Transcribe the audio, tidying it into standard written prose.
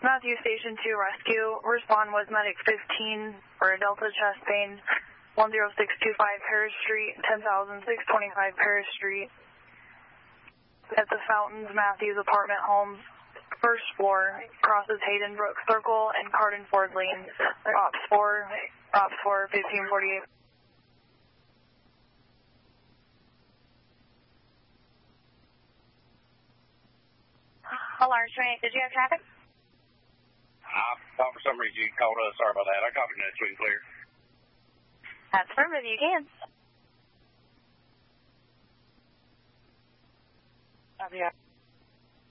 Matthew Station 2 Rescue. Respond was Medic 15 for Delta chest pain. 10625 Paris Street, 10,625 Paris Street. At the Fountains Matthews apartment homes, first floor, crosses Hayden Brook Circle and Cardin Ford Lane. Ops 4, 1548. Alarm 28, did you have traffic? I thought for some reason you called us. Sorry about that. I copied that swing clear. That's affirmative, you can. Copy.